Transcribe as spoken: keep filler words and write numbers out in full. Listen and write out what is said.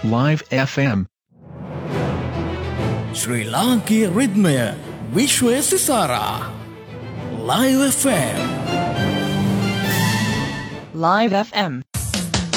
Live F M. ශ්‍රී ලාංකීය රිද්මය විශ්වය සිසාරා Live F M. Live F M.